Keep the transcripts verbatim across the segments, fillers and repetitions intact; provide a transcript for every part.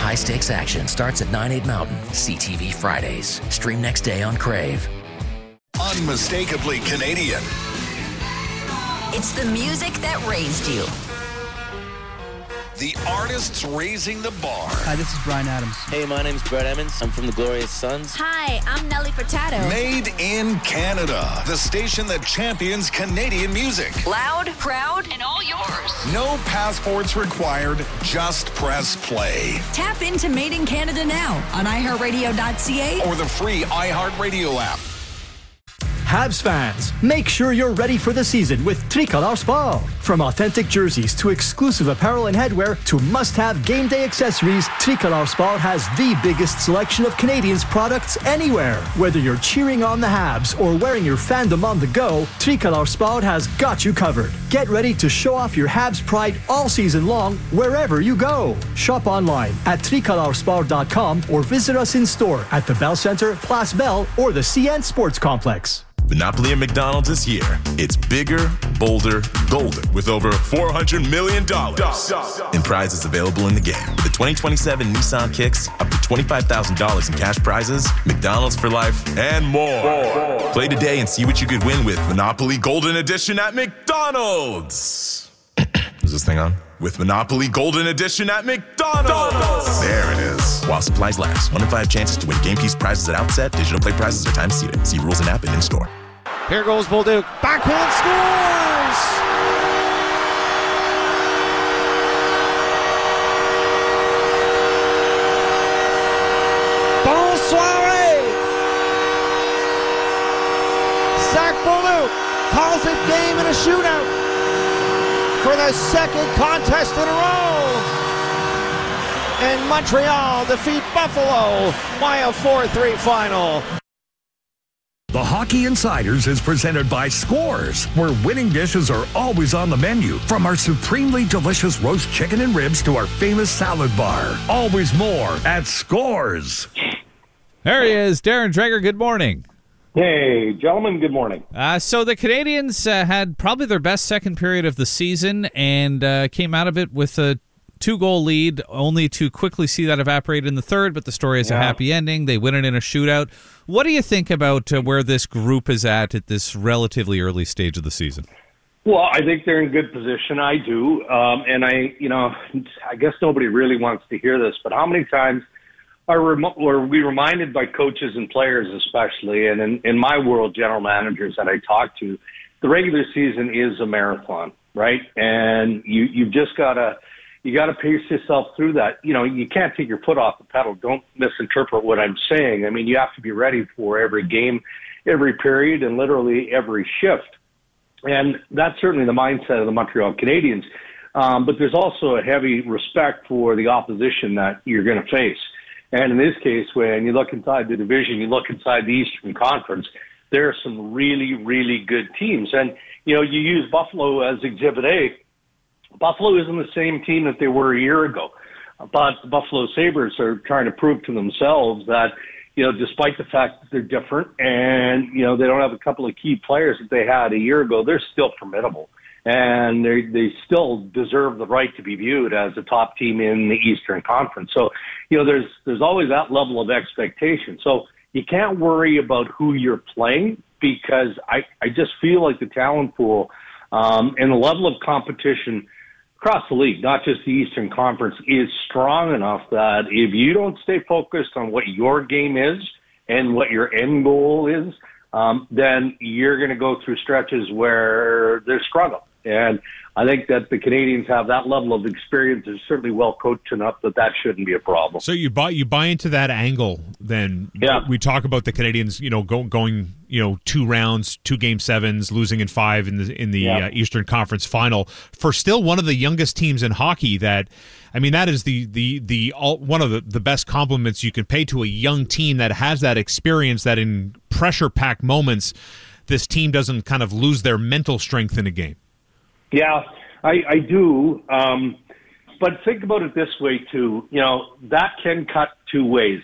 high-stakes action starts at nine, eight Mountain. C T V Fridays. Stream next day on Crave. Unmistakably Canadian. It's the music that raised you. The artists raising the bar. Hi, this is Bryan Adams. Hey, my name's Brett Emmons. I'm from the Glorious Sons. Hi, I'm Nelly Furtado. Made in Canada. The station that champions Canadian music. Loud, proud, and all yours. No passports required. Just press play. Tap into Made in Canada now on i heart radio dot c a or the free iHeartRadio app. Habs fans, make sure you're ready for the season with Tricolor Sport. From authentic jerseys to exclusive apparel and headwear to must-have game day accessories, Tricolor Sport has the biggest selection of Canadians products anywhere. Whether you're cheering on the Habs or wearing your fandom on the go, Tricolor Sport has got you covered. Get ready to show off your Habs pride all season long wherever you go. Shop online at tricolor sport dot com or visit us in store at the Bell Centre, Place Bell, or the C N Sports Complex. Monopoly at McDonald's is here. It's bigger, bolder, golden with over four hundred million dollars in prizes available in the game. With the twenty twenty-seven Nissan Kicks, up to twenty-five thousand dollars in cash prizes, McDonald's for life, and more. more. Play today and see what you could win with Monopoly Golden Edition at McDonald's. Is this thing on? With Monopoly Golden Edition at McDonald's. McDonald's. There it is. While supplies last. One in five chances to win game piece prizes at outset. Digital play prizes are time seated. See rules and app and in store. Here goes Bolduc. Backhand scores! Bonsoir! Zach Bolduc calls it game in a shootout for the second contest in a row. And Montreal defeat Buffalo by a four three final. The Hockey Insiders is presented by Scores, where winning dishes are always on the menu. From our supremely delicious roast chicken and ribs to our famous salad bar. Always more at Scores. There he is, Darren Dreger. Good morning. Hey, gentlemen, good morning. Uh, so the Canadians uh, had probably their best second period of the season and uh, came out of it with a two-goal lead, only to quickly see that evaporate in the third, but the story is yeah. a happy ending. They win it in a shootout. What do you think about uh, where this group is at at this relatively early stage of the season? Well, I think they're in good position. I do. Um, and I, you know, I guess nobody really wants to hear this, but how many times are, rem- are we reminded by coaches and players especially, and in, in my world, general managers that I talk to, the regular season is a marathon, right? And you, you've just got to, you got to pace yourself through that. You know, you can't take your foot off the pedal. Don't misinterpret what I'm saying. I mean, you have to be ready for every game, every period, and literally every shift. And that's certainly the mindset of the Montreal Canadiens. Um, but there's also a heavy respect for the opposition that you're going to face. And in this case, when you look inside the division, you look inside the Eastern Conference, there are some really, really good teams. And, you know, you use Buffalo as Exhibit A. Buffalo isn't the same team that they were a year ago. But the Buffalo Sabres are trying to prove to themselves that, you know, despite the fact that they're different and, you know, they don't have a couple of key players that they had a year ago, they're still formidable. And they they still deserve the right to be viewed as a top team in the Eastern Conference. So, you know, there's there's always that level of expectation. So you can't worry about who you're playing because I, I just feel like the talent pool um, and the level of competition across the league, not just the Eastern Conference, is strong enough that if you don't stay focused on what your game is and what your end goal is, um, then you're going to go through stretches where there's struggle. And I think that the Canadians have that level of experience. They're certainly well coached enough that that shouldn't be a problem. So you buy you buy into that angle. Then yeah. we talk about the Canadians, you know, go, going you know two rounds, two game sevens, losing in five in the in the yeah. uh, Eastern Conference Final for still one of the youngest teams in hockey. That I mean, that is the the the all, one of the, the best compliments you can pay to a young team that has that experience. That in pressure packed moments, this team doesn't kind of lose their mental strength in a game. Yeah, I, I do. Um, but think about it this way, too. You know, that can cut two ways.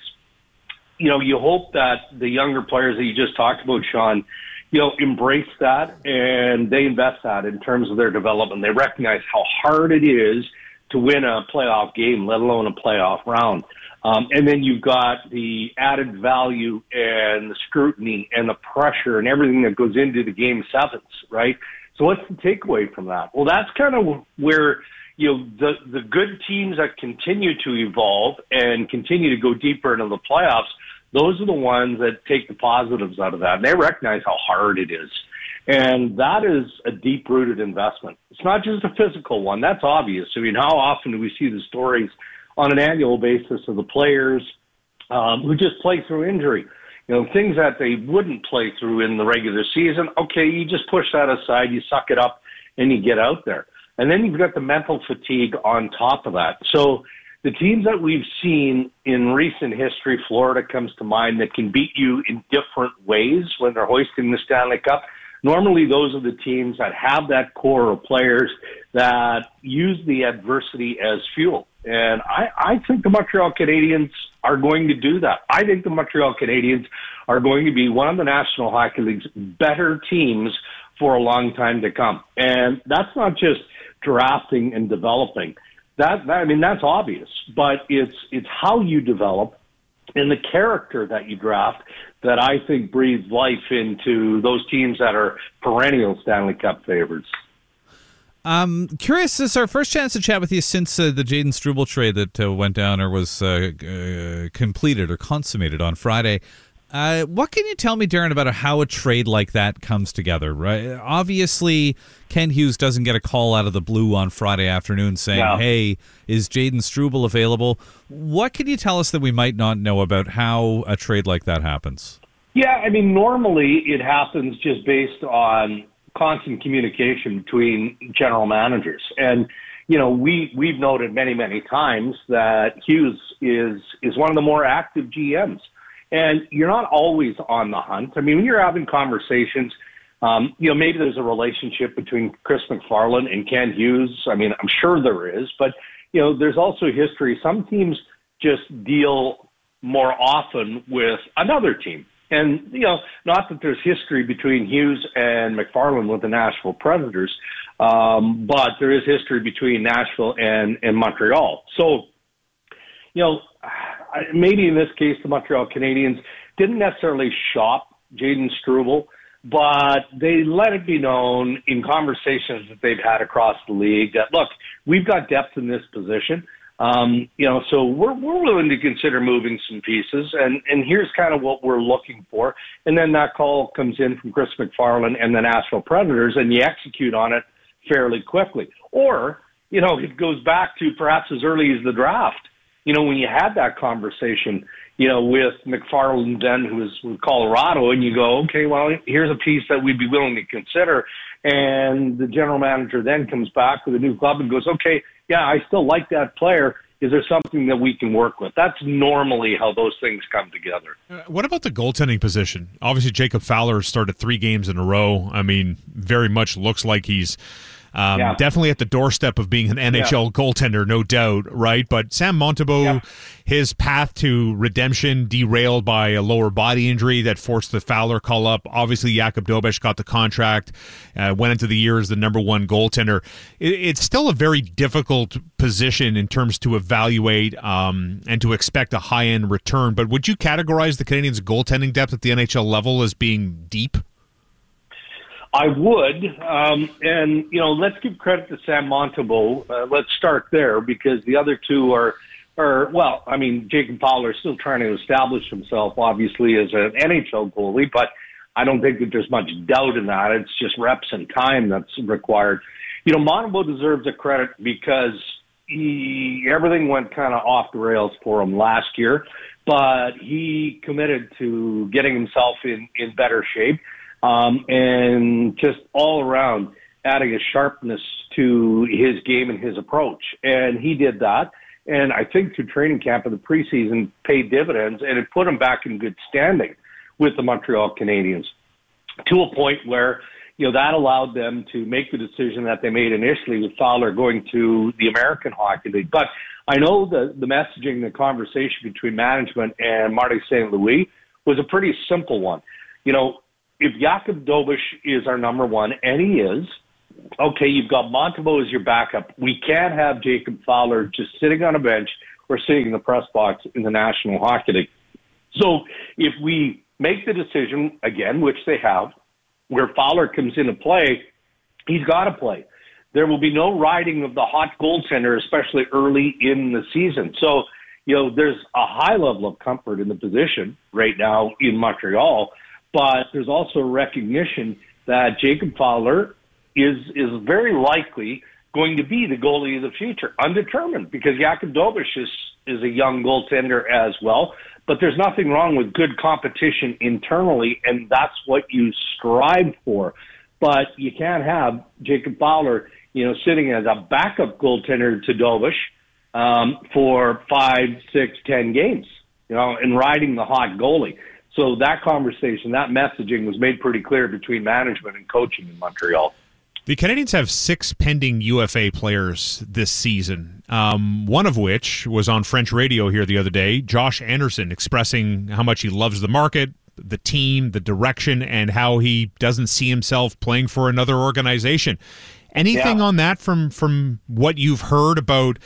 You know, you hope that the younger players that you just talked about, Sean, you know, embrace that and they invest that in terms of their development. They recognize how hard it is to win a playoff game, let alone a playoff round. Um, and then you've got the added value and the scrutiny and the pressure and everything that goes into the game sevens, right? So what's the takeaway from that? Well, that's kind of where, you know, the, the good teams that continue to evolve and continue to go deeper into the playoffs, those are the ones that take the positives out of that. And they recognize how hard it is. And that is a deep-rooted investment. It's not just a physical one. That's obvious. I mean, how often do we see the stories on an annual basis of the players um, who just play through injury? You know, things that they wouldn't play through in the regular season. Okay, you just push that aside, you suck it up, and you get out there. And then you've got the mental fatigue on top of that. So the teams that we've seen in recent history, Florida comes to mind, that can beat you in different ways when they're hoisting the Stanley Cup. Normally, those are the teams that have that core of players that use the adversity as fuel. And I, I think the Montreal Canadiens are going to do that. I think the Montreal Canadiens are going to be one of the National Hockey League's better teams for a long time to come. And that's not just drafting and developing. That, that I mean, that's obvious. But it's it's how you develop and the character that you draft that I think breathes life into those teams that are perennial Stanley Cup favorites. Um, curious, this is our first chance to chat with you since uh, the Jayden Struble trade that uh, went down or was uh, uh, completed or consummated on Friday. Uh, what can you tell me, Darren, about how a trade like that comes together? Right? Obviously, Ken Hughes doesn't get a call out of the blue on Friday afternoon saying, no. hey, is Jayden Struble available? What can you tell us that we might not know about how a trade like that happens? Yeah, I mean, normally it happens just based on constant communication between general managers. And, you know, we, we've noted many, many times that Hughes is is one of the more active G Ms. And you're not always on the hunt. I mean, when you're having conversations, um, you know, maybe there's a relationship between Chris McFarland and Ken Hughes. I mean, I'm sure there is. But, you know, there's also history. Some teams just deal more often with another team. And, you know, not that there's history between Hughes and McFarland with the Nashville Predators, um, but there is history between Nashville and, and Montreal. So, you know, maybe in this case, the Montreal Canadiens didn't necessarily shop Jayden Struble, but they let it be known in conversations that they've had across the league that, look, we've got depth in this position. Um, you know, so we're we're willing to consider moving some pieces, and, and here's kind of what we're looking for. And then that call comes in from Chris McFarland and the Nashville Predators, and you execute on it fairly quickly. Or, you know, it goes back to perhaps as early as the draft. You know, when you had that conversation, you know, with McFarland then, who was with Colorado, and you go, okay, well, here's a piece that we'd be willing to consider. And the general manager then comes back with a new club and goes, okay, yeah, I still like that player. Is there something that we can work with? That's normally how those things come together. Uh, what about the goaltending position? Obviously, Jacob Fowler started three games in a row. I mean, very much looks like he's Um, yeah. definitely at the doorstep of being an N H L yeah. goaltender, no doubt, right? But Sam Montembeault, yeah. his path to redemption derailed by a lower body injury that forced the Fowler call up. Obviously, Jakub Dobeš got the contract, uh, went into the year as the number one goaltender. It, it's still a very difficult position in terms to evaluate um, and to expect a high-end return. But would you categorize the Canadiens' goaltending depth at the N H L level as being deep? I would, um, and, you know, let's give credit to Sam Montembeault. Uh, let's start there because the other two are, are, well, I mean, Jacob Fowler is still trying to establish himself, obviously, as an N H L goalie, but I don't think that there's much doubt in that. It's just reps and time that's required. You know, Montembeault deserves a credit because he, everything went kind of off the rails for him last year, but he committed to getting himself in, in better shape. Um, and just all around adding a sharpness to his game and his approach. And he did that. And I think through training camp in the preseason paid dividends, and it put him back in good standing with the Montreal Canadiens to a point where, you know, that allowed them to make the decision that they made initially with Fowler going to the American Hockey League. But I know the, the messaging, the conversation between management and Marty Saint Louis was a pretty simple one. You know, if Jakub Dobeš is our number one, and he is, okay, you've got Montembeault as your backup. We can't have Jacob Fowler just sitting on a bench or sitting in the press box in the National Hockey League. So if we make the decision, again, which they have, where Fowler comes into play, he's got to play. There will be no riding of the hot goaltender, especially early in the season. So, you know, there's a high level of comfort in the position right now in Montreal, but there's also recognition that Jacob Fowler is is very likely going to be the goalie of the future, undetermined, because Jakub Dobeš is, is a young goaltender as well. But there's nothing wrong with good competition internally, and that's what you strive for. But you can't have Jacob Fowler, you know, sitting as a backup goaltender to Dobeš um, for five, six, ten games, you know, and riding the hot goalie. So that conversation, that messaging was made pretty clear between management and coaching in Montreal. The Canadiens have six pending U F A players this season, um, one of which was on French radio here the other day, Josh Anderson, expressing how much he loves the market, the team, the direction, and how he doesn't see himself playing for another organization. Anything yeah. on that from, from what you've heard about?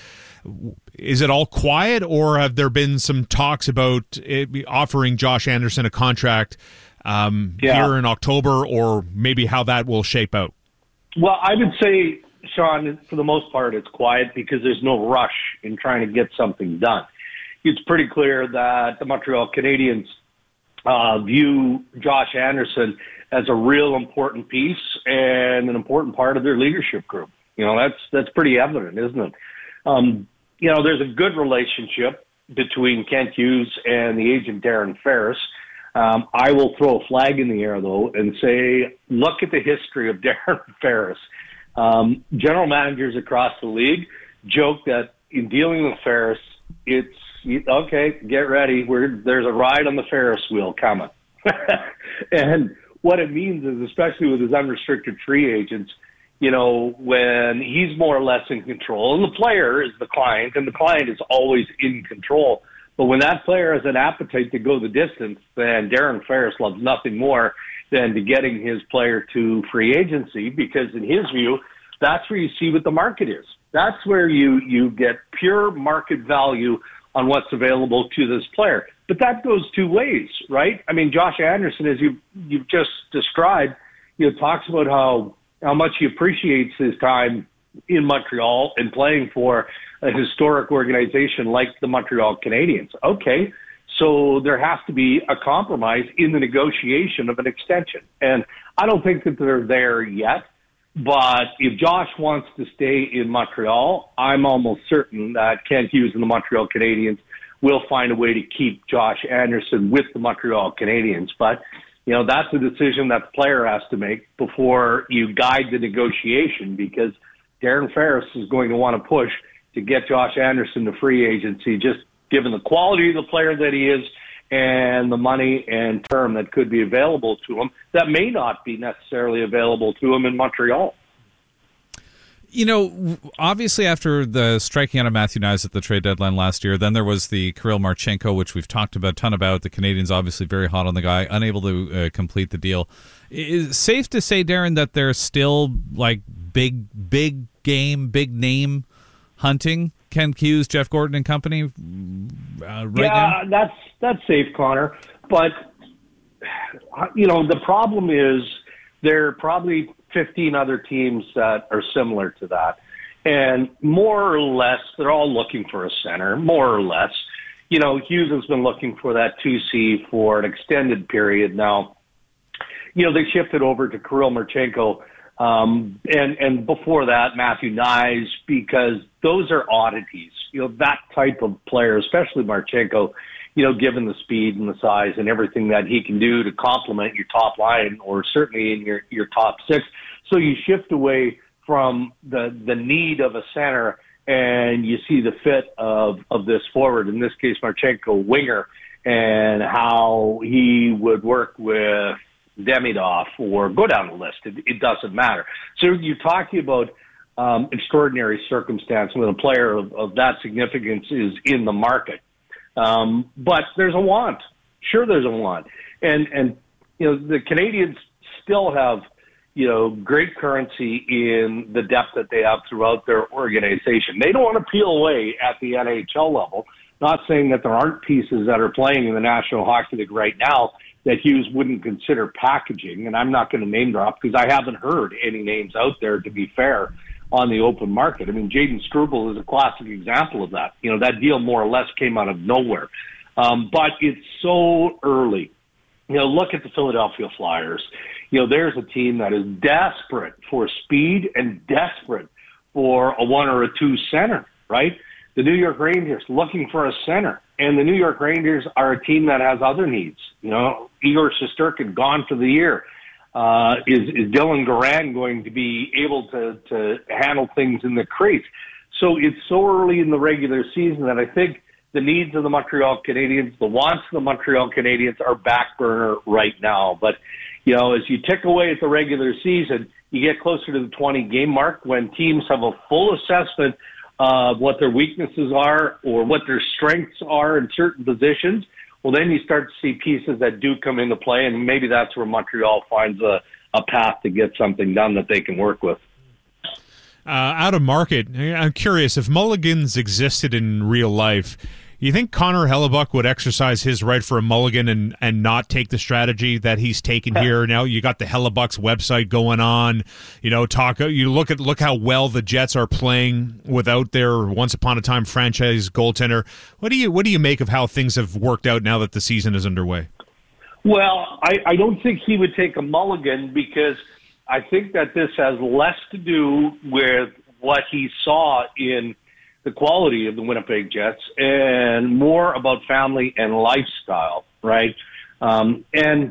Is it all quiet, or have there been some talks about it, offering Josh Anderson a contract um, yeah. here in October, or maybe how that will shape out? Well, I would say, Sean, for the most part, it's quiet because there's no rush in trying to get something done. It's pretty clear that the Montreal Canadiens uh, view Josh Anderson as a real important piece and an important part of their leadership group. You know, that's that's pretty evident, isn't it? Um, you know, there's a good relationship between Kent Hughes and the agent Darren Ferris. Um, I will throw a flag in the air, though, and say, look at the history of Darren Ferris. Um, general managers across the league joke that in dealing with Ferris, it's, okay, get ready. We're, there's a ride on the Ferris wheel coming. And what it means is, especially with his unrestricted free agents, you know, when he's more or less in control, and the player is the client, and the client is always in control. But when that player has an appetite to go the distance, then Darren Ferris loves nothing more than to getting his player to free agency, because in his view, that's where you see what the market is. That's where you, you get pure market value on what's available to this player. But that goes two ways, right? I mean, Josh Anderson, as you, you've just described, you know, talks about how, how much he appreciates his time in Montreal and playing for a historic organization like the Montreal Canadiens. Okay, so there has to be a compromise in the negotiation of an extension. And I don't think that they're there yet, but if Josh wants to stay in Montreal, I'm almost certain that Kent Hughes and the Montreal Canadiens will find a way to keep Josh Anderson with the Montreal Canadiens. But, you know, that's a decision that the player has to make before you guide the negotiation, because Darren Ferris is going to want to push to get Josh Anderson to free agency, just given the quality of the player that he is and the money and term that could be available to him that may not be necessarily available to him in Montreal. You know, obviously after the striking out of Matthew Knies at the trade deadline last year, then there was the Kirill Marchenko, which we've talked about a ton about. The Canadiens obviously very hot on the guy, unable to uh, complete the deal. Is it safe to say, Darren, that they're still like big, big game, big name hunting Ken Hughes, Jeff Gordon and company uh, right yeah, now? that's that's safe, Connor. But, you know, the problem is there are probably fifteen other teams that are similar to that. And more or less, they're all looking for a center, more or less. You know, Hughes has been looking for that two C for an extended period now. You know, they shifted over to Kirill Marchenko, um, and, and before that, Matthew Knies, because those are oddities. You know, that type of player, especially Marchenko, you know, given the speed and the size and everything that he can do to complement your top line, or certainly in your, your top six. So you shift away from the, the need of a center, and you see the fit of, of this forward, in this case, Marchenko, winger, and how he would work with Demidov or go down the list. It, it doesn't matter. So you're talking about um, extraordinary circumstance when a player of, of that significance is in the market. Um, but there's a want. Sure, there's a want. And, and you know, the Canadiens still have, you know, great currency in the depth that they have throughout their organization. They don't want to peel away at the N H L level. Not saying that there aren't pieces that are playing in the National Hockey League right now that Hughes wouldn't consider packaging, and I'm not going to name drop because I haven't heard any names out there, to be fair, on the open market. I mean, Jaden Struble is a classic example of that. You know, that deal more or less came out of nowhere. Um, but it's so early. You know, look at the Philadelphia Flyers. You know, there's a team that is desperate for speed and desperate for a one or a two center, right? The New York Rangers looking for a center. And the New York Rangers are a team that has other needs. You know, Igor Shesterkin gone for the year. Uh, is, is Dylan Garand going to be able to, to handle things in the crease? So it's so early in the regular season that I think the needs of the Montreal Canadiens, the wants of the Montreal Canadiens are back burner right now. But, you know, as you tick away at the regular season, you get closer to the twenty-game mark when teams have a full assessment of what their weaknesses are or what their strengths are in certain positions. Well, then you start to see pieces that do come into play, and maybe that's where Montreal finds a, a path to get something done that they can work with. Uh, out of market, I'm curious, if mulligans existed in real life, you think Connor Hellebuyck would exercise his right for a mulligan and, and not take the strategy that he's taken here? Now you got the Hellebuck's website going on. You know, talk. You look at look how well the Jets are playing without their once upon a time franchise goaltender. What do you what do you make of how things have worked out now that the season is underway? Well, I, I don't think he would take a mulligan because I think that this has less to do with what he saw in the quality of the Winnipeg Jets and more about family and lifestyle, right? Um, and,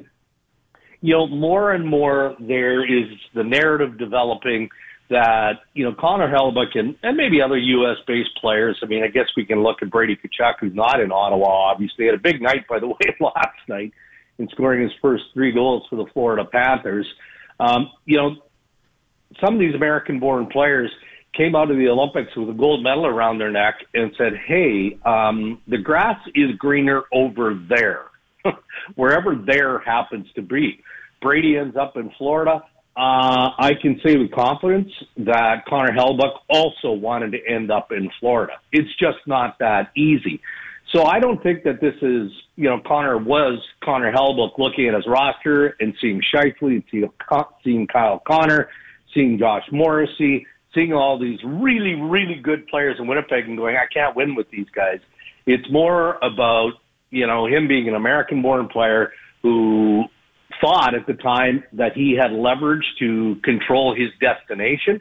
you know, more and more there is the narrative developing that, you know, Connor Hellebuyck and, and maybe other U S-based players, I mean, I guess we can look at Brady Tkachuk, who's not in Ottawa, obviously. He had a big night, by the way, last night in scoring his first three goals for the Florida Panthers. Um, you know, some of these American-born players came out of the Olympics with a gold medal around their neck and said, hey, um, the grass is greener over there, wherever there happens to be. Brady ends up in Florida. Uh, I can say with confidence that Connor Hellebuyck also wanted to end up in Florida. It's just not that easy. So I don't think that this is, you know, Connor was Connor Hellebuyck looking at his roster and seeing Scheifele, seeing Kyle Connor, seeing Josh Morrissey, seeing all these really, really good players in Winnipeg and going, I can't win with these guys. It's more about, you know, him being an American-born player who thought at the time that he had leverage to control his destination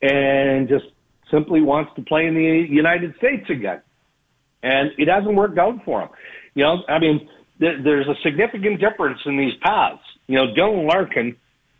and just simply wants to play in the United States again. And it hasn't worked out for him. You know, I mean, th- there's a significant difference in these paths. You know, Dylan Larkin,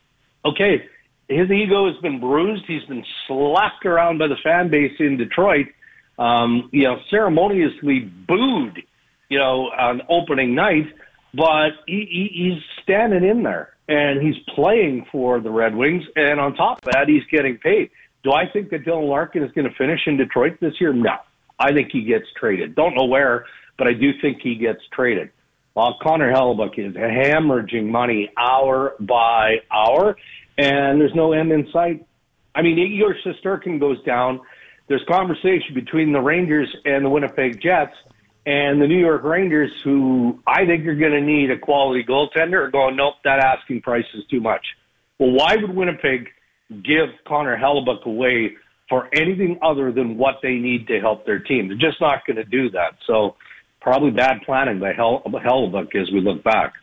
okay, his ego has been bruised. He's been slapped around by the fan base in Detroit, um, you know, ceremoniously booed, you know, on opening night. But he, he, he's standing in there, and he's playing for the Red Wings. And on top of that, he's getting paid. Do I think that Dylan Larkin is going to finish in Detroit this year? No. I think he gets traded. Don't know where, but I do think he gets traded. While Connor Hellebuyck is hemorrhaging money hour by hour, and there's no end in sight. I mean, Igor Shesterkin goes down. There's conversation between the Rangers and the Winnipeg Jets, and the New York Rangers, who I think are going to need a quality goaltender, are going, nope, that asking price is too much. Well, why would Winnipeg give Connor Hellebuyck away for anything other than what they need to help their team? They're just not going to do that. So probably bad planning by Hell- Hellebuyck as we look back.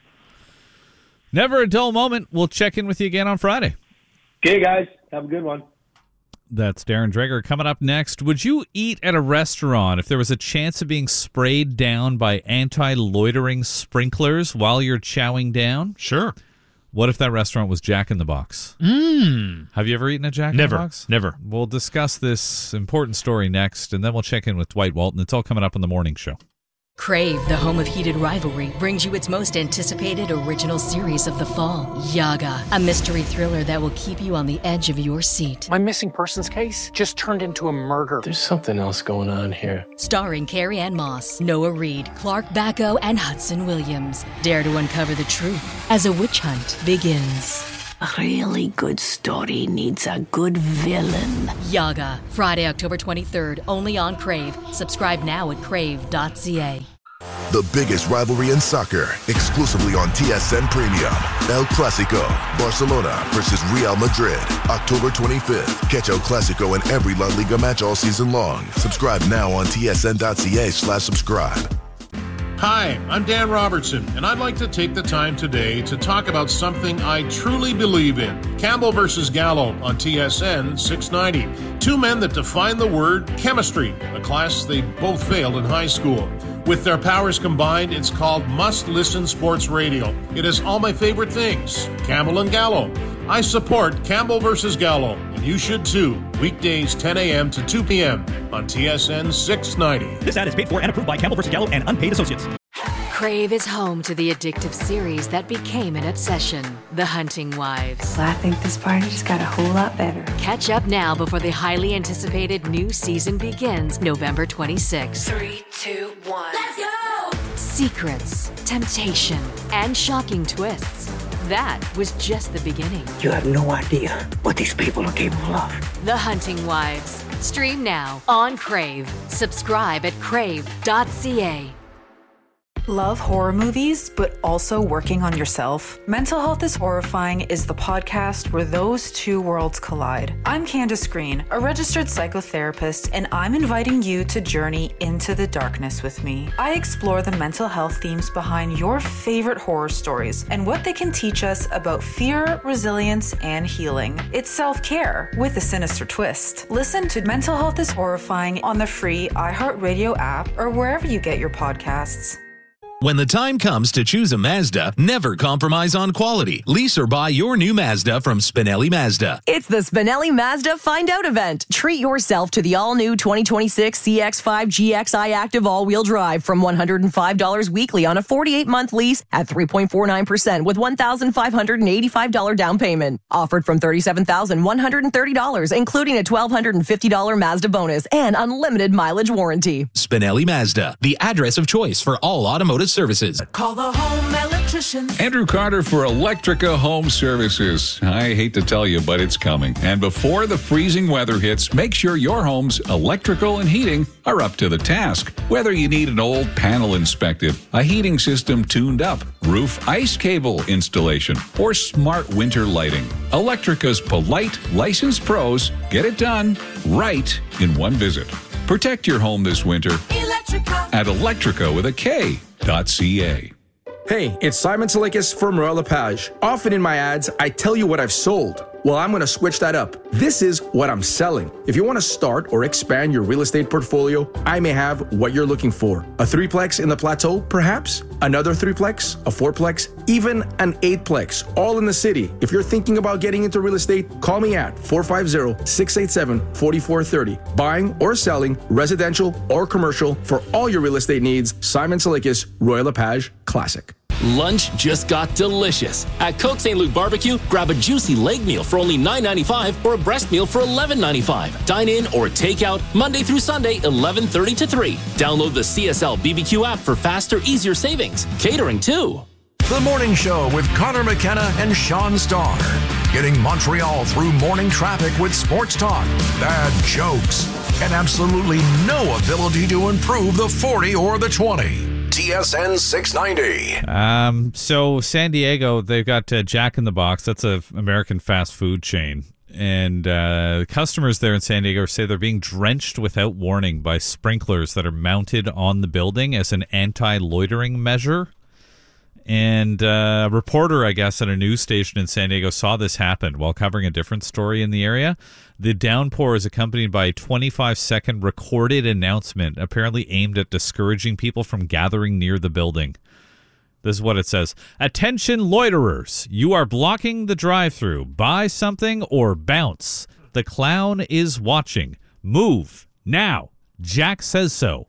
Never a dull moment. We'll check in with you again on Friday. Okay, guys. Have a good one. That's Darren Dreger. Coming up next, would you eat at a restaurant if there was a chance of being sprayed down by anti-loitering sprinklers while you're chowing down? Sure. What if that restaurant was Jack in the Box? Mm. Have you ever eaten at Jack never, in the Box? Never. We'll discuss this important story next, and then we'll check in with Dwight Walton. It's all coming up on the morning show. Crave, the home of heated rivalry, brings you its most anticipated original series of the fall, Yaga, a mystery thriller that will keep you on the edge of your seat. My missing persons case just turned into a murder. There's something else going on here. Starring Carrie Ann Moss, Noah Reid, Clark Bacco, and Hudson Williams. Dare to uncover the truth as a witch hunt begins. A really good story needs a good villain. Yaga, Friday, October twenty-third, only on Crave. Subscribe now at crave dot c a. The biggest rivalry in soccer, exclusively on T S N Premium. El Clasico, Barcelona versus Real Madrid, October twenty-fifth. Catch El Clasico in every La Liga match all season long. Subscribe now on T S N dot c a slash subscribe. Hi, I'm Dan Robertson, and I'd like to take the time today to talk about something I truly believe in. Campbell versus Gallo on T S N six ninety. Two men that define the word chemistry, a class they both failed in high school. With their powers combined, it's called Must Listen Sports Radio. It is all my favorite things. Campbell and Gallo. I support Campbell versus Gallo, and you should too. Weekdays ten a.m. to two p.m. on T S N six ninety. This ad is paid for and approved by Campbell versus Gallo and Unpaid Associates. Crave is home to the addictive series that became an obsession, The Hunting Wives. Well, I think this party just got a whole lot better. Catch up now before the highly anticipated new season begins November twenty-sixth. Three, two, one. Let's go! Secrets, temptation, and shocking twists. That was just the beginning. You have no idea what these people are capable of. The Hunting Wives. Stream now on Crave. Subscribe at crave dot c a. Love horror movies, but also working on yourself? Mental Health is Horrifying is the podcast where those two worlds collide. I'm Candace Green, a registered psychotherapist, and I'm inviting you to journey into the darkness with me. I explore the mental health themes behind your favorite horror stories and what they can teach us about fear, resilience, and healing. It's self-care with a sinister twist. Listen to Mental Health is Horrifying on the free iHeartRadio app or wherever you get your podcasts. When the time comes to choose a Mazda, never compromise on quality. Lease or buy your new Mazda from Spinelli Mazda. It's the Spinelli Mazda Find Out event. Treat yourself to the all-new twenty twenty-six C X five G X I Active all-wheel drive from one hundred five dollars weekly on a forty-eight month lease at three point four nine percent with one thousand five hundred eighty-five dollars down payment. Offered from thirty-seven thousand one hundred thirty dollars, including a one thousand two hundred fifty dollars Mazda bonus and unlimited mileage warranty. Spinelli Mazda, the address of choice for all automotive services. Call the home electrician. Andrew Carter for Electrica Home Services. I hate to tell you, but it's coming. And before the freezing weather hits, make sure your home's electrical and heating are up to the task. Whether you need an old panel inspected, a heating system tuned up, roof ice cable installation, or smart winter lighting, Electrica's polite, licensed pros get it done right in one visit. Protect your home this winter Electrica. at Electrica with a K. .ca. Hey, it's Simon Salekis from Royal LePage. Often in my ads, I tell you what I've sold. Well, I'm going to switch that up. This is what I'm selling. If you want to start or expand your real estate portfolio, I may have what you're looking for. A threeplex in the Plateau, perhaps? Another threeplex? A fourplex? Even an eightplex, all in the city. If you're thinking about getting into real estate, call me at four five zero, six eight seven, four four three zero. Buying or selling, residential or commercial, for all your real estate needs, Simon Salekis, Royal LePage Classic. Lunch just got delicious. At Coke Saint Luke Barbecue, grab a juicy leg meal for only nine ninety-five or a breast meal for eleven ninety-five. Dine in or take out Monday through Sunday, eleven thirty to three. Download the C S L B B Q app for faster, easier savings. Catering too. The Morning Show with Connor McKenna and Sean Starr. Getting Montreal through morning traffic with sports talk, bad jokes, and absolutely no ability to improve the forty or the twenty. T S N six ninety. Um, so San Diego, they've got uh, Jack in the Box. That's a American fast food chain. And uh, customers there in San Diego say they're being drenched without warning by sprinklers that are mounted on the building as an anti-loitering measure. And uh, a reporter, I guess, at a news station in San Diego saw this happen while covering a different story in the area. The downpour is accompanied by a twenty-five second recorded announcement apparently aimed at discouraging people from gathering near the building. This is what it says. Attention loiterers, you are blocking the drive-thru. Buy something or bounce. The clown is watching. Move now. Jack says so.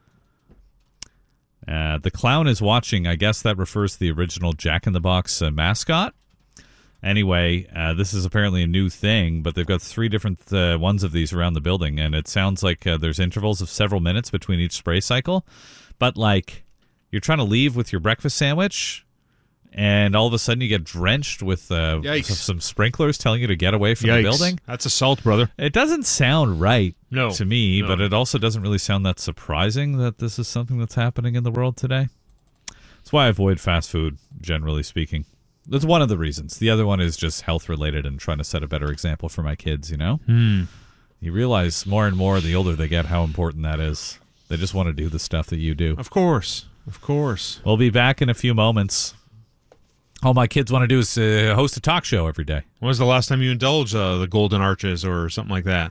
Uh, the clown is watching. I guess that refers to the original Jack in the Box uh, mascot. Anyway, uh, this is apparently a new thing, but they've got three different uh, ones of these around the building, and it sounds like uh, there's intervals of several minutes between each spray cycle. But, like, you're trying to leave with your breakfast sandwich, and all of a sudden you get drenched with uh, some sprinklers telling you to get away from Yikes. the building. That's assault, brother. It doesn't sound right no. to me, no. but it also doesn't really sound that surprising that this is something that's happening in the world today. That's why I avoid fast food, generally speaking. That's one of the reasons. The other one is just health-related and trying to set a better example for my kids, you know? Hmm. You realize more and more the older they get how important that is. They just want to do the stuff that you do. Of course. Of course. We'll be back in a few moments. All my kids want to do is uh, host a talk show every day. When was the last time you indulged uh, the Golden Arches or something like that?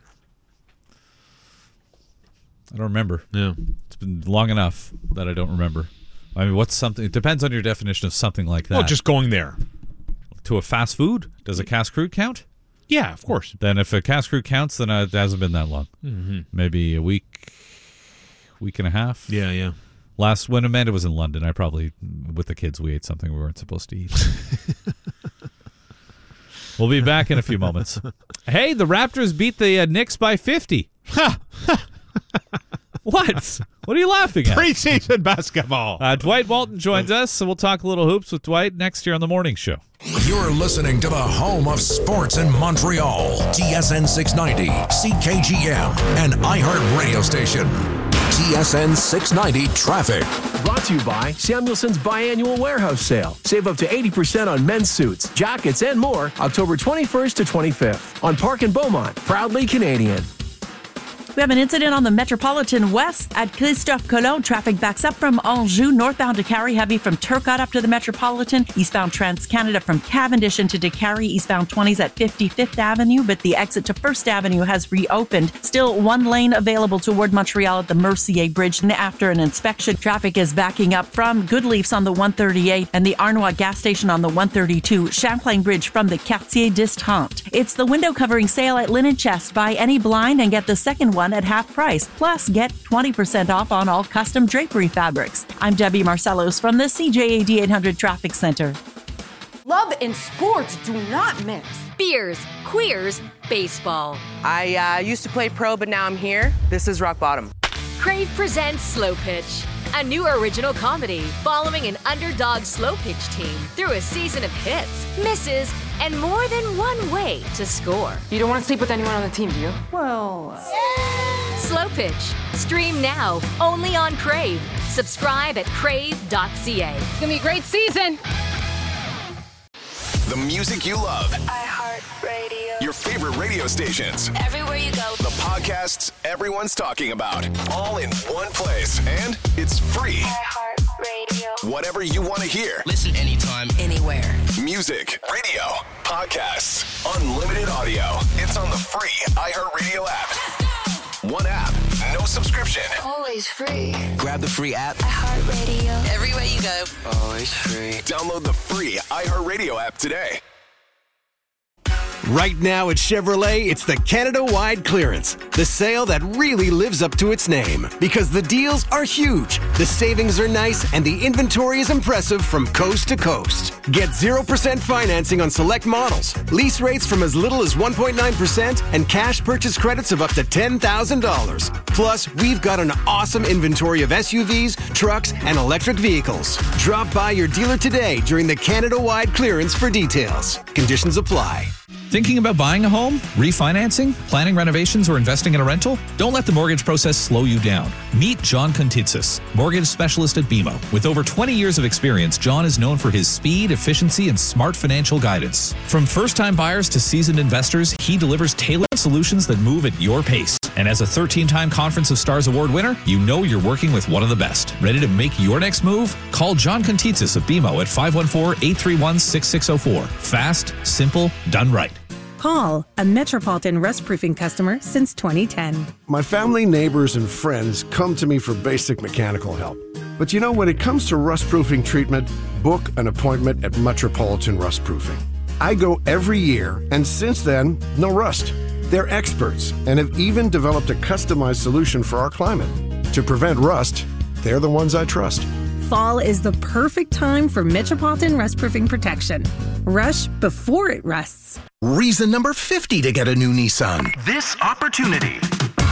I don't remember. Yeah. It's been long enough that I don't remember. I mean, what's something? It depends on your definition of something like that. Well, just going there. To a fast food? Does a cast crude count? Yeah, of course. Then if a cast crude counts, then it hasn't been that long. Mm-hmm. Maybe a week, week and a half. Yeah, yeah. Last, when Amanda was in London, I probably, with the kids, we ate something we weren't supposed to eat. We'll be back in a few moments. Hey, the Raptors beat the uh, Knicks by fifty. What? What are you laughing at? Preseason basketball. Uh, Dwight Walton joins us, so we'll talk a little hoops with Dwight next year on the morning show. You're listening to the home of sports in Montreal. T S N six ninety, C K G M, and iHeart Radio Station. T S N six ninety Traffic. Brought to you by Samuelson's Biannual Warehouse Sale. Save up to eighty percent on men's suits, jackets, and more October twenty-first to twenty-fifth on Park and Beaumont. Proudly Canadian. We have an incident on the Metropolitan West at Christophe Colomb. Traffic backs up from Anjou, northbound to Carrie, heavy from Turcotte up to the Metropolitan. Eastbound Trans-Canada from Cavendish into DeCarry. Eastbound twenties at fifty-fifth Avenue, but the exit to First Avenue has reopened. Still one lane available toward Montreal at the Mercier Bridge. And after an inspection, traffic is backing up from Goodleaf's on the one thirty-eight and the Arnois gas station on the one thirty-two. Champlain Bridge from the Quartier d'Estrante. It's the window covering sale at Linen Chest. Buy any blind and get the second one at half price. Plus, get twenty percent off on all custom drapery fabrics. I'm Debbie Marcellos from the C J A D eight hundred Traffic Center. Love and sports do not mix. Beers, queers, baseball. I uh, used to play pro, but now I'm here. This is rock bottom. Crave presents Slow Pitch, a new original comedy following an underdog slow pitch team through a season of hits, misses, and more than one way to score. You don't want to sleep with anyone on the team, do you? Well... Uh... Slow Pitch. Stream now, only on Crave. Subscribe at crave dot c a. It's going to be a great season. The music you love. iHeartRadio. Your favorite radio stations. Everywhere you go. The podcasts everyone's talking about. All in one place. And it's free. iHeartRadio. Whatever you want to hear. Listen anytime, anywhere. Music, radio, podcasts, unlimited audio. It's on the free iHeartRadio app. One app, no subscription. Always free. Grab the free app. iHeartRadio. Everywhere you go. Always free. Download the free iHeartRadio app today. Right now at Chevrolet, it's the Canada-wide clearance. The sale that really lives up to its name. Because the deals are huge, the savings are nice, and the inventory is impressive from coast to coast. Get zero percent financing on select models, lease rates from as little as one point nine percent, and cash purchase credits of up to ten thousand dollars. Plus, we've got an awesome inventory of S U Vs, trucks, and electric vehicles. Drop by your dealer today during the Canada-wide clearance for details. Conditions apply. Thinking about buying a home, refinancing, planning renovations, or investing in a rental? Don't let the mortgage process slow you down. Meet John Contitsis, mortgage specialist at B M O. With over twenty years of experience, John is known for his speed, efficiency, and smart financial guidance. From first-time buyers to seasoned investors, he delivers tailored solutions that move at your pace. And as a thirteen-time Conference of Stars Award winner, you know you're working with one of the best. Ready to make your next move? Call John Contitsis of B M O at five one four, eight three one, six six zero four. Fast, simple, done right. Call, a Metropolitan Rust Proofing customer since twenty ten. My family, neighbors, and friends come to me for basic mechanical help. But you know, when it comes to rust proofing treatment, book an appointment at Metropolitan Rust Proofing. I go every year, and since then, no rust. They're experts and have even developed a customized solution for our climate. To prevent rust, they're the ones I trust. Fall is the perfect time for Metropolitan Rust Proofing protection. Rush before it rusts. Reason number fifty to get a new Nissan. This opportunity.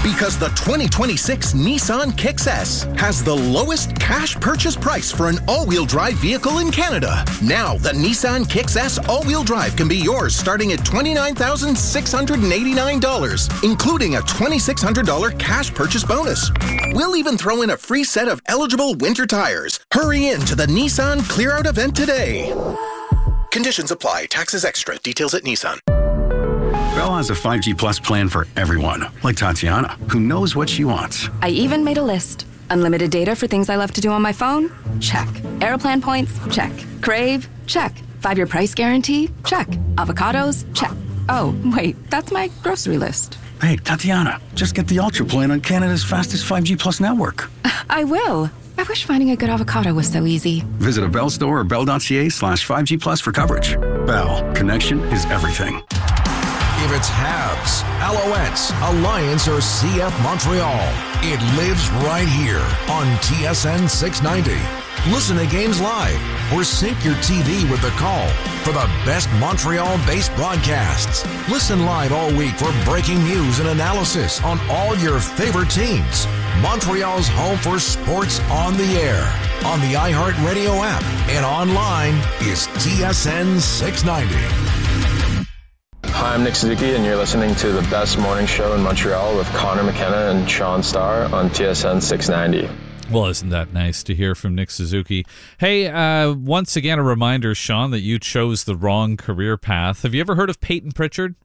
Because the twenty twenty-six Nissan Kicks S has the lowest cash purchase price for an all-wheel drive vehicle in Canada. Now, the Nissan Kicks S all-wheel drive can be yours starting at twenty-nine thousand six hundred eighty-nine dollars, including a twenty-six hundred dollars cash purchase bonus. We'll even throw in a free set of eligible winter tires. Hurry in to the Nissan Clear Out event today. Conditions apply. Taxes extra. Details at Nissan. Bell has a five G Plus plan for everyone, like Tatiana, who knows what she wants. I even made a list. Unlimited data for things I love to do on my phone? Check. Airplan points? Check. Crave? Check. Five-year price guarantee? Check. Avocados? Check. Oh, wait, that's my grocery list. Hey, Tatiana, just get the Ultra plan on Canada's fastest five G Plus network. I will. I wish finding a good avocado was so easy. Visit a Bell store or bell.ca slash 5G Plus for coverage. Bell, connection is everything. If it's Habs, Alouettes, Alliance, or C F Montreal, it lives right here on T S N six ninety. Listen to games live or sync your T V with the call for the best Montreal-based broadcasts. Listen live all week for breaking news and analysis on all your favorite teams. Montreal's home for sports on the air, on the iHeartRadio app, and online is T S N six ninety. Hi, I'm Nick Suzuki, and you're listening to the best morning show in Montreal with Connor McKenna and Sean Starr on T S N six ninety. Well, isn't that nice to hear from Nick Suzuki? Hey, uh, once again, a reminder, Sean, that you chose the wrong career path. Have you ever heard of Peyton Pritchard?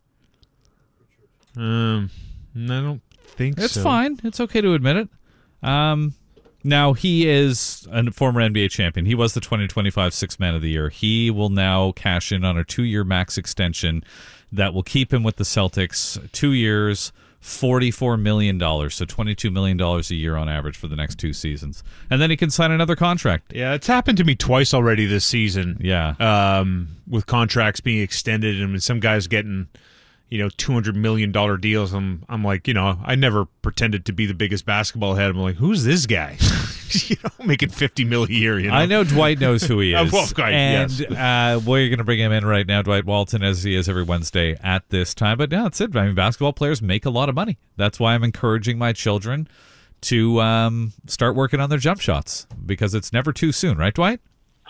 Um, I don't think it's so. It's fine. It's okay to admit it. Um, now, he is a former N B A champion. He was the twenty twenty-five Sixth Man of the Year. He will now cash in on a two-year max extension that will keep him with the Celtics two years, forty-four million dollars, so twenty-two million dollars a year on average for the next two seasons. And then he can sign another contract. Yeah, it's happened to me twice already this season. Yeah. Um, with contracts being extended and some guys getting, you know, two hundred million dollars deals. I'm, I'm like, you know, I never pretended to be the biggest basketball head. I'm like, who's this guy? you know, making fifty mil a year, you know? I know Dwight knows who he is. well, God, and yes. uh, we're going to bring him in right now, Dwight Walton, as he is every Wednesday at this time. But yeah, that's it. I mean, basketball players make a lot of money. That's why I'm encouraging my children to um, start working on their jump shots, because it's never too soon, right, Dwight?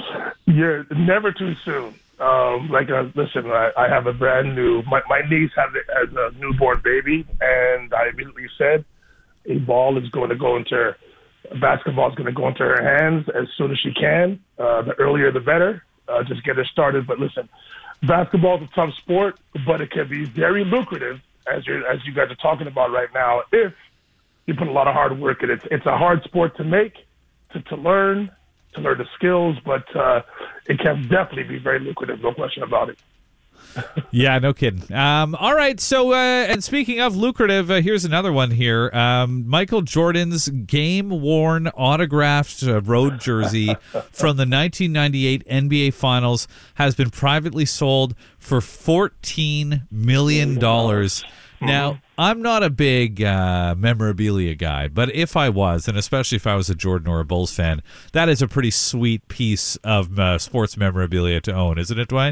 Yeah, never too soon. Um, like, uh, listen, I, I have a brand new, my, my niece has a, has a newborn baby, and I immediately said a ball is going to go into her, basketball is going to go into her hands as soon as she can. Uh, the earlier, the better. Uh, just get her started. But listen, basketball is a tough sport, but it can be very lucrative, as you as you guys are talking about right now, if you put a lot of hard work in it. It's a hard sport to make, to, to learn, to learn the skills, but uh, it can definitely be very lucrative, no question about it. Yeah, no kidding. Um, all right, so, uh, and speaking of lucrative, uh, here's another one here. Um, Michael Jordan's game-worn autographed uh, road jersey from the nineteen ninety-eight N B A Finals has been privately sold for fourteen million dollars. Now, I'm not a big uh, memorabilia guy, but if I was, and especially if I was a Jordan or a Bulls fan, that is a pretty sweet piece of uh, sports memorabilia to own, isn't it, Dwight?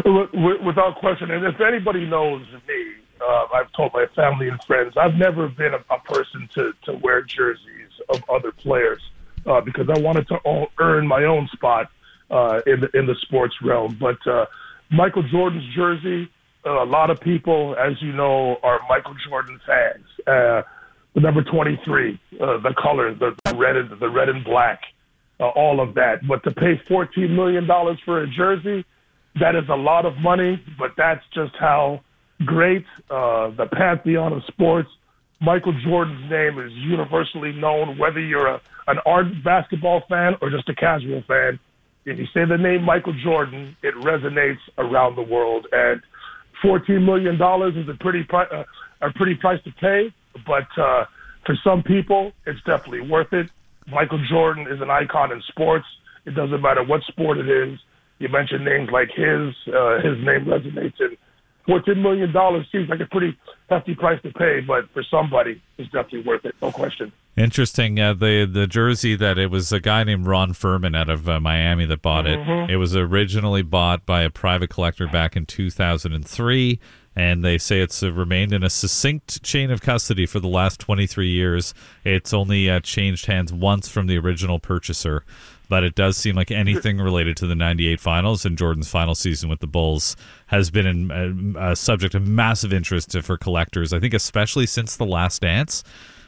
Without question. And if anybody knows me, uh, I've told my family and friends, I've never been a, a person to, to wear jerseys of other players uh, because I wanted to own, earn my own spot uh, in, the, in the sports realm. But uh, Michael Jordan's jersey, Uh, a lot of people, as you know, are Michael Jordan fans. Uh, the number twenty-three, uh, the colors, the, the red and the red and black, uh, all of that. But to pay fourteen million dollars for a jersey, that is a lot of money. But that's just how great uh, the pantheon of sports. Michael Jordan's name is universally known, whether you're a, an ardent basketball fan or just a casual fan. If you say the name Michael Jordan, it resonates around the world. And fourteen million dollars is a pretty pri- uh, a pretty price to pay, but uh, for some people, it's definitely worth it. Michael Jordan is an icon in sports. It doesn't matter what sport it is. You mentioned names like his. Uh, his name resonates, and fourteen million dollars seems like a pretty hefty price to pay, but for somebody, it's definitely worth it, no question. Interesting. Uh, the the jersey that it was a guy named Ron Furman out of uh, Miami that bought it. Mm-hmm. It was originally bought by a private collector back in two thousand three. and they say it's uh, remained in a succinct chain of custody for the last twenty-three years. It's only uh, changed hands once from the original purchaser, but it does seem like anything related to the ninety-eight finals and Jordan's final season with the Bulls has been in, a, a subject of massive interest to, for collectors, I think especially since The Last Dance.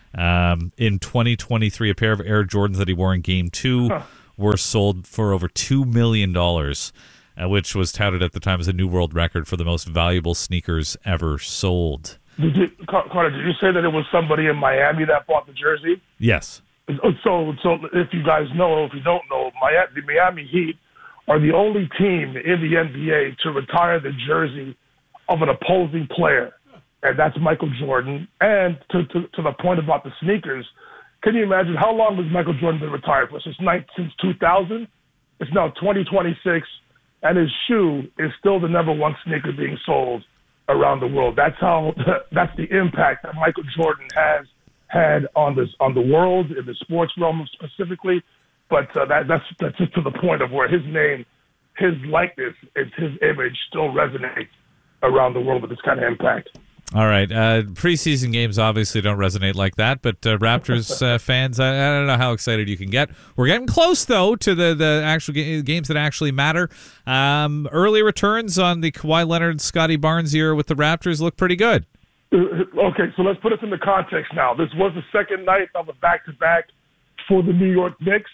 Um, in twenty twenty-three, a pair of Air Jordans that he wore in Game two huh. were sold for over two million dollars. Uh, which was touted at the time as a new world record for the most valuable sneakers ever sold. Did you, Carter, did you say that it was somebody in Miami that bought the jersey? Yes. So, so if you guys know, or if you don't know, Miami, the Miami Heat are the only team in the N B A to retire the jersey of an opposing player, and that's Michael Jordan. And to, to, to the point about the sneakers, can you imagine how long has Michael Jordan been retired for? Since, since two thousand? It's now twenty twenty-six. And his shoe is still the number one sneaker being sold around the world. That's how. That's the impact that Michael Jordan has had on this on the world in the sports realm specifically. But uh, that, that's that's just to the point of where his name, his likeness, and his image still resonates around the world with this kind of impact. All right. Uh, preseason games obviously don't resonate like that, but uh, Raptors uh, fans, I, I don't know how excited you can get. We're getting close, though, to the, the actual ga- games that actually matter. Um, early returns on the Kawhi Leonard, Scotty Barnes year with the Raptors look pretty good. Okay, so let's put this into context now. This was the second night of a back-to-back for the New York Knicks,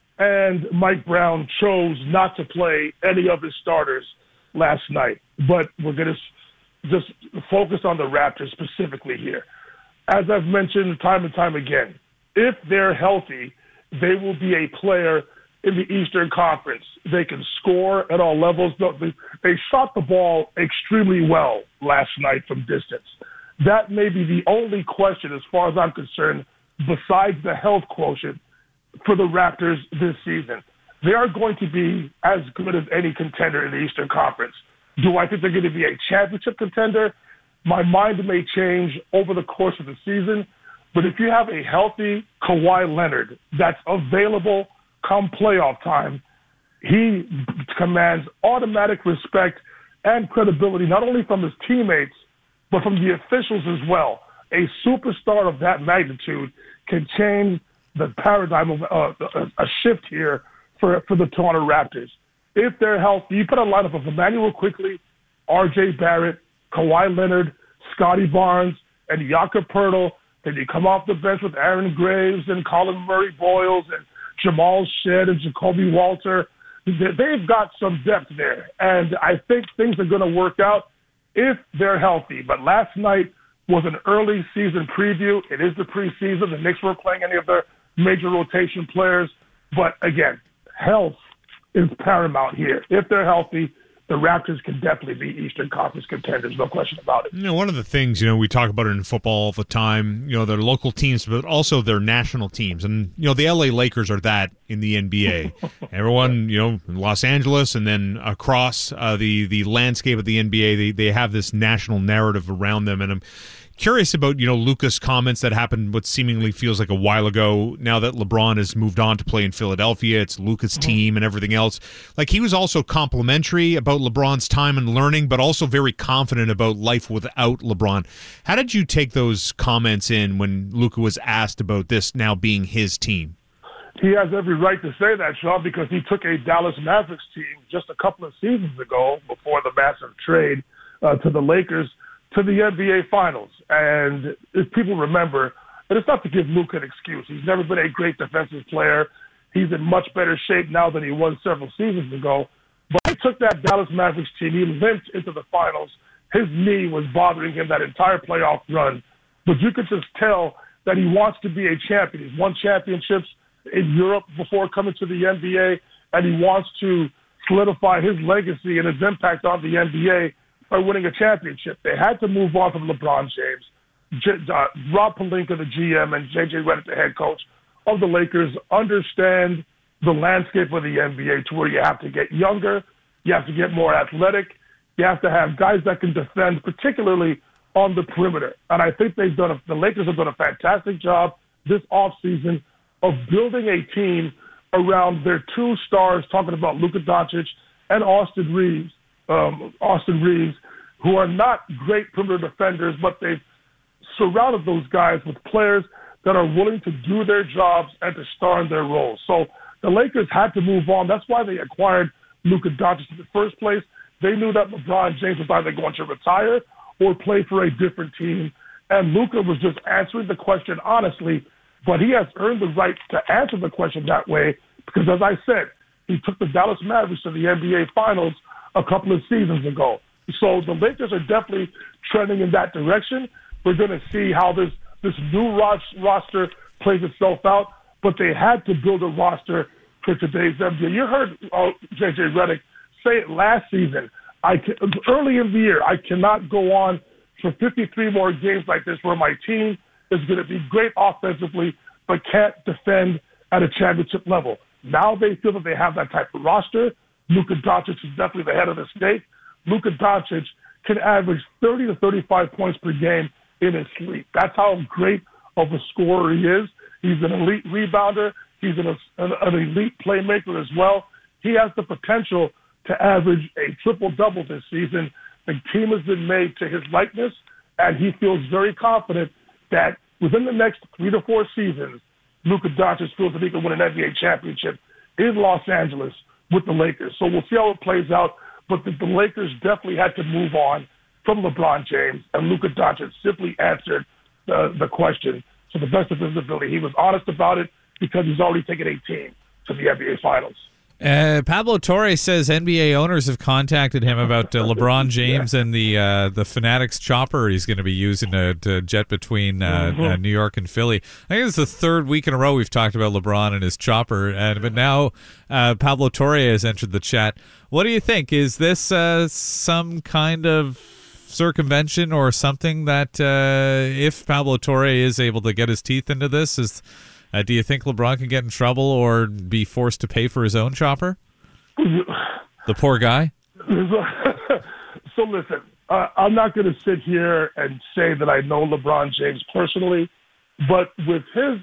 and Mike Brown chose not to play any of his starters last night. But we're going to just focus on the Raptors specifically here. As I've mentioned time and time again, if they're healthy, they will be a player in the Eastern Conference. They can score at all levels. They shot the ball extremely well last night from distance. That may be the only question, as far as I'm concerned, besides the health quotient for the Raptors this season. They are going to be as good as any contender in the Eastern Conference. Do I think they're going to be a championship contender? My mind may change over the course of the season, but if you have a healthy Kawhi Leonard that's available come playoff time, he commands automatic respect and credibility, not only from his teammates, but from the officials as well. A superstar of that magnitude can change the paradigm of uh, a shift here for, for the Toronto Raptors. If they're healthy, you put a lineup of Emmanuel Quickley, R J Barrett, Kawhi Leonard, Scotty Barnes, and Jakob Poeltl. Then you come off the bench with Aaron Graves and Colin Murray-Boyles and Jamal Shedd and Jacoby Walter. They've got some depth there, and I think things are going to work out if they're healthy. But last night was an early season preview. It is the preseason. The Knicks weren't playing any of their major rotation players. But again, health is paramount here. If they're healthy, the Raptors can definitely be Eastern Conference contenders, no question about it. You know, one of the things, you know, we talk about it in football all the time, you know, their local teams, but also their national teams. And, you know, the L A Lakers are that in the N B A. Everyone, you know, in Los Angeles and then across uh, the, the landscape of the N B A, they, they have this national narrative around them. And I'm curious about, you know, Luka's comments that happened what seemingly feels like a while ago. Now that LeBron has moved on to play in Philadelphia, it's Luka's mm-hmm. team and everything else. Like, he was also complimentary about LeBron's time and learning, but also very confident about life without LeBron. How did you take those comments in when Luka was asked about this now being his team? He has every right to say that, Sean, because he took a Dallas Mavericks team just a couple of seasons ago before the massive trade uh, to the Lakers to the N B A Finals. And if people remember, and it's not to give Luka an excuse. He's never been a great defensive player. He's in much better shape now than he was several seasons ago. But he took that Dallas Mavericks team. He limped into the finals. His knee was bothering him that entire playoff run. But you could just tell that he wants to be a champion. He's won championships in Europe before coming to the N B A, and he wants to solidify his legacy and his impact on the N B A by winning a championship. They had to move on from LeBron James. J- uh, Rob Pelinka, the G M, and J J Redick, the head coach of the Lakers, understand the landscape of the N B A to where you have to get younger, you have to get more athletic, you have to have guys that can defend, particularly on the perimeter. And I think they've done a, the Lakers have done a fantastic job this offseason of building a team around their two stars, talking about Luka Doncic and Austin Reeves. Um, Austin Reeves, who are not great perimeter defenders, but they've surrounded those guys with players that are willing to do their jobs and to star in their roles. So the Lakers had to move on. That's why they acquired Luka Doncic in the first place. They knew that LeBron James was either going to retire or play for a different team. And Luka was just answering the question honestly, but he has earned the right to answer the question that way because, as I said, he took the Dallas Mavericks to the N B A Finals a couple of seasons ago. So the Lakers are definitely trending in that direction. We're going to see how this, this new roster plays itself out, but they had to build a roster for today's N B A. You heard uh, J J Redick say it last season. I can, early in the year, I cannot go on for fifty-three more games like this where my team is going to be great offensively but can't defend at a championship level. Now they feel that they have that type of roster. Luka Doncic is definitely the head of the snake. Luka Doncic can average thirty to thirty-five points per game in his sleep. That's how great of a scorer he is. He's an elite rebounder. He's an, an, an elite playmaker as well. He has the potential to average a triple-double this season. The team has been made to his likeness, and he feels very confident that within the next three to four seasons, Luka Doncic feels that he can win an N B A championship in Los Angeles with the Lakers. So we'll see how it plays out. But the, the Lakers definitely had to move on from LeBron James, and Luka Doncic simply answered the, the question to the best of his ability. He was honest about it because he's already taken a team to the N B A Finals. Uh, Pablo Torre says N B A owners have contacted him about uh, LeBron James yeah. and the uh, the Fanatics chopper he's going to be using to, to jet between uh, mm-hmm. uh, New York and Philly. I think it's the third week in a row we've talked about LeBron and his chopper, and but now uh, Pablo Torre has entered the chat. What do you think? Is this uh, some kind of circumvention or something that uh, if Pablo Torre is able to get his teeth into this, is Uh, do you think LeBron can get in trouble or be forced to pay for his own chopper? The poor guy? So listen, uh, I'm not going to sit here and say that I know LeBron James personally, but with his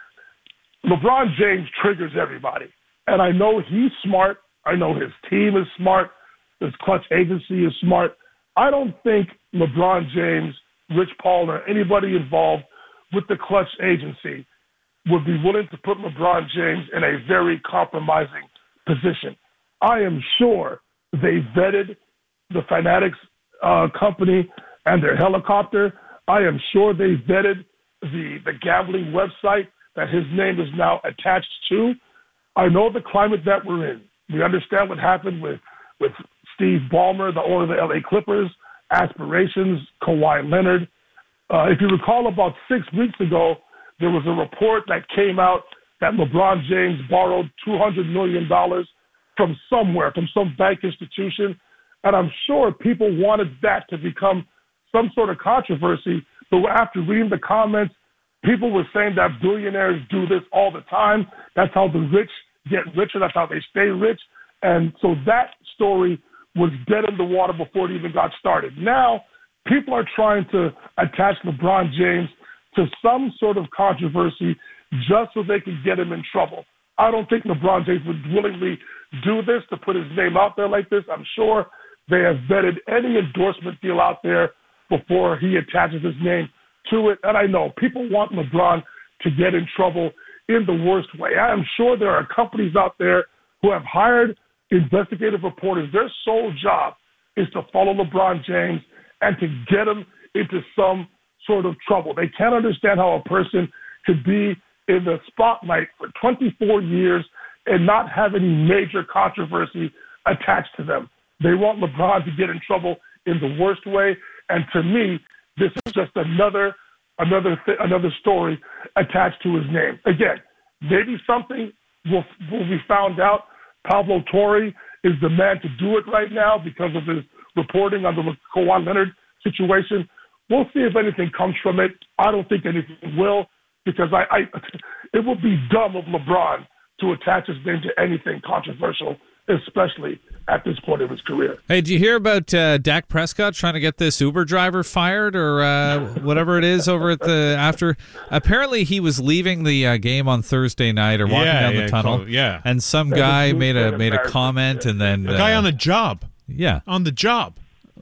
– LeBron James triggers everybody. And I know he's smart. I know his team is smart. His clutch agency is smart. I don't think LeBron James, Rich Paul, or anybody involved with the clutch agency would be willing to put LeBron James in a very compromising position. I am sure they vetted the Fanatics uh, company and their helicopter. I am sure they vetted the, the gambling website that his name is now attached to. I know the climate that we're in. We understand what happened with, with Steve Ballmer, the owner of the L A Clippers, aspirations, Kawhi Leonard. Uh, if you recall, about six weeks ago, there was a report that came out that LeBron James borrowed two hundred million dollars from somewhere, from some bank institution. And I'm sure people wanted that to become some sort of controversy. But after reading the comments, people were saying that billionaires do this all the time. That's how the rich get richer. That's how they stay rich. And so that story was dead in the water before it even got started. Now, people are trying to attach LeBron James to some sort of controversy just so they can get him in trouble. I don't think LeBron James would willingly do this to put his name out there like this. I'm sure they have vetted any endorsement deal out there before he attaches his name to it. And I know people want LeBron to get in trouble in the worst way. I am sure there are companies out there who have hired investigative reporters. Their sole job is to follow LeBron James and to get him into some sort of trouble. They can't understand how a person could be in the spotlight for twenty-four years and not have any major controversy attached to them. They want LeBron to get in trouble in the worst way. And to me, this is just another another th- another story attached to his name. Again, maybe something will, will be found out. Pablo Torre is the man to do it right now because of his reporting on the Kawhi Leonard situation. We'll see if anything comes from it. I don't think anything will, because I, I it would be dumb of LeBron to attach his name to anything controversial, especially at this point of his career. Hey, did you hear about uh, Dak Prescott trying to get this Uber driver fired or uh, whatever it is over at the after? Apparently, he was leaving the uh, game on Thursday night or walking yeah, down yeah, the tunnel, cool. yeah, and some guy made a made a comment, and then a guy uh, on the job, yeah, on the job.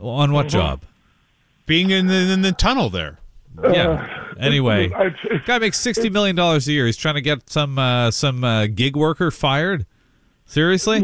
On what job? Being in the, in the tunnel there. Yeah. Anyway, guy makes sixty million dollars a year. He's trying to get some uh, some uh, gig worker fired. Seriously?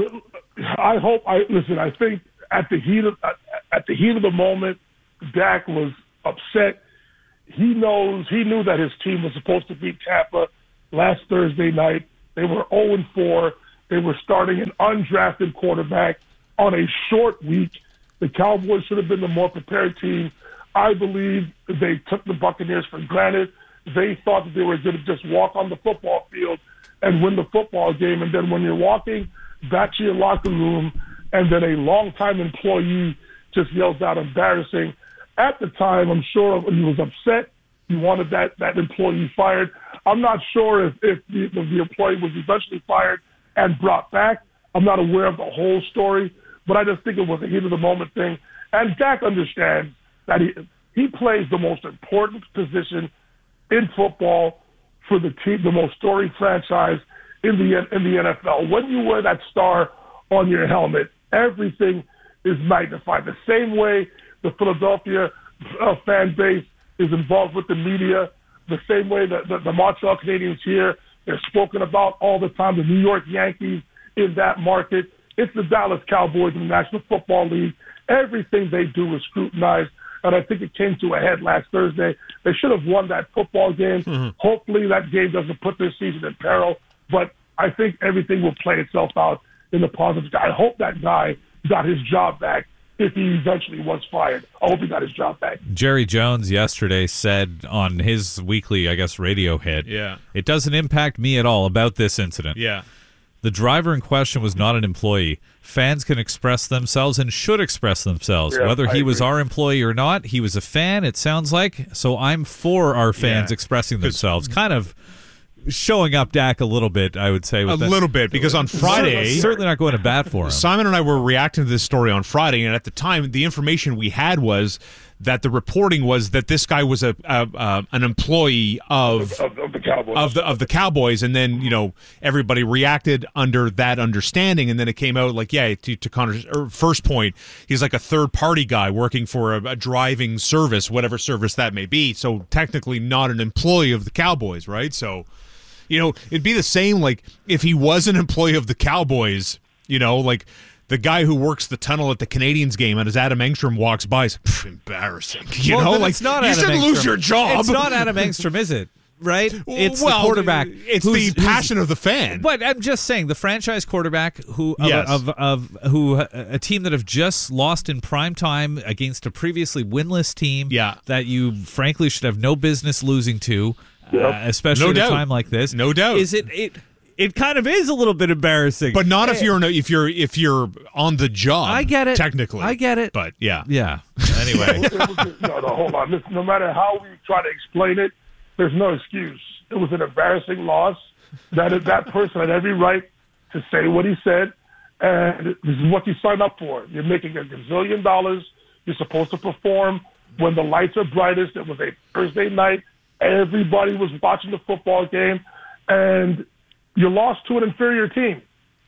I hope. I listen. I think at the heat of at the heat of the moment, Dak was upset. He knows. He knew that his team was supposed to beat Tampa last Thursday night. They were oh and four. They were starting an undrafted quarterback on a short week. The Cowboys should have been the more prepared team. I believe they took the Buccaneers for granted. They thought that they were going to just walk on the football field and win the football game. And then when you're walking back to your locker room and then a longtime employee just yells out embarrassing. At the time, I'm sure he was upset. He wanted that, that employee fired. I'm not sure if, if the, if the employee was eventually fired and brought back. I'm not aware of the whole story, but I just think it was a heat of the moment thing. And Dak understands that he he plays the most important position in football for the team, the most storied franchise in the in the N F L. When you wear that star on your helmet, everything is magnified. The same way the Philadelphia uh, fan base is involved with the media, the same way that the, the Montreal Canadiens here, they're spoken about all the time, the New York Yankees in that market. It's the Dallas Cowboys in the National Football League. Everything they do is scrutinized, and I think it came to a head last Thursday. They should have won that football game. Mm-hmm. Hopefully that game doesn't put their season in peril, but I think everything will play itself out in the positive. I hope that guy got his job back if he eventually was fired. I hope he got his job back. Jerry Jones yesterday said on his weekly, I guess, radio hit, yeah. it doesn't impact me at all about this incident. Yeah. The driver in question was not an employee. Fans can express themselves and should express themselves. Yeah, Whether he I was agree. our employee or not, he was a fan, it sounds like. So I'm for our fans Yeah. expressing themselves. Kind of showing up Dak a little bit, I would say. With A that. little bit, because on Friday... Certainly not going to bat for him. Simon and I were reacting to this story on Friday, and at the time, the information we had was that the reporting was that this guy was a, a uh, an employee of Of, of the Cowboys. of the of the Cowboys, and then you know everybody reacted under that understanding, and then it came out like yeah, to, to Connor's er, first point, he's like a third party guy working for a, a driving service, whatever service that may be. So technically not an employee of the Cowboys, right? So you know it'd be the same like if he was an employee of the Cowboys, you know, like. The guy who works the tunnel at the Canadiens game, and as Adam Engstrom walks by, is embarrassing. You well, know, then like it's not you Adam shouldn't Engstrom. lose your job. It's not Adam Engstrom, is it? Right? It's well, the quarterback. It's who's, the passion of the fan. But I'm just saying, the franchise quarterback who of, Yes. of, of who a team that have just lost in prime time against a previously winless team. Yeah. That you frankly should have no business losing to, Yep. uh, especially No at doubt. a time like this. No doubt. Is it it? It kind of is a little bit embarrassing, But not if you're in a, if you're if you're on the job. I get it. Technically, I get it. But yeah, Yeah. Anyway. It was a- no, no, hold on. Listen, no matter how we try to explain it, there's no excuse. It was an embarrassing loss. That that person had every right to say what he said, and this is what you signed up for. You're making a gazillion dollars. You're supposed to perform when the lights are brightest. It was a Thursday night. Everybody was watching the football game, and you lost to an inferior team.